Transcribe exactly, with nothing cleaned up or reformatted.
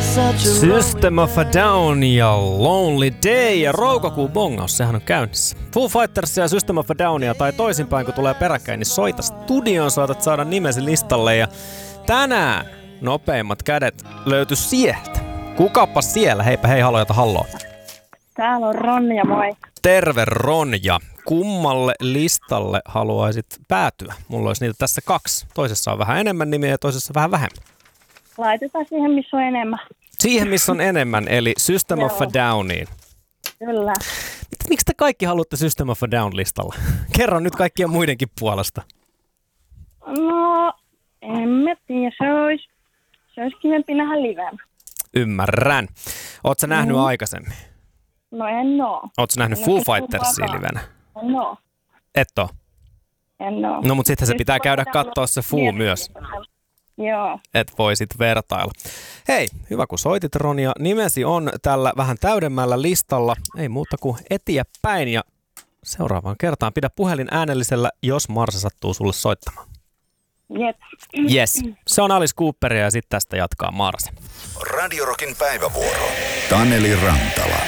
System of a Down ja Lonely Day ja Roukokuun bongaus, sehän on käynnissä. Foo Fightersia ja System of a Downia tai toisinpäin kun tulee peräkkäin, niin soita studioon, saatat saada nimesi listalle ja tänään nopeimmat kädet löytyi sieltä. Kukapa siellä? Heipä hei, halojata halloo. Täällä on Ronja, moi. Terve Ronja. Kummalle listalle haluaisit päätyä? Mulla olisi niitä tässä kaksi. Toisessa on vähän enemmän nimiä ja toisessa vähän vähemmän. Laitetaan siihen, missä on enemmän. Siihen, missä on enemmän, eli System of a Downiin. Kyllä. Miksi te kaikki haluatte System of a Down listalla? Kerro nyt kaikkien muidenkin puolesta. No, en mä tiedä. Se olisi, se olisi kivempi nähdä livenä. Ymmärrän. Ootko sä nähnyt mm. aikaisemmin? No en oo. Ootko sä nähnyt en Foo Fightersia livenä? En oo. Et oo? En oo. No mut sitten se pitää käydä kattoo se Foo myös. Joo. Et voi sit vertailla. Hei, hyvä kun soitit Ronja. Nimesi on tällä vähän täydemmällä listalla. Ei muuta kuin eteenpäin ja seuraavaan kertaan pidä puhelin äänellisellä, jos Marsa sattuu sulle soittamaan. Jep. Yes. Se on Alice Cooperia ja sitten tästä jatkaa Marsa. Radio Rockin päivävuoro. Taneli Rantala.